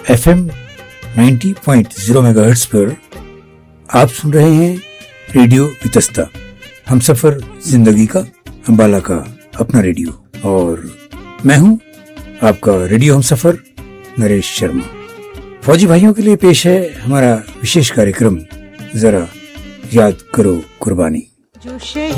FM 90.0 megahertz पर आप सुन रहे हैं रेडियो वितस्ता, हम सफर जिंदगी का, अंबाला का अपना रेडियो। और मैं हूं आपका रेडियो हम सफर नरेश शर्मा। फौजी भाइयों के लिए पेश है हमारा विशेष कार्यक्रम, जरा याद करो कुर्बानी।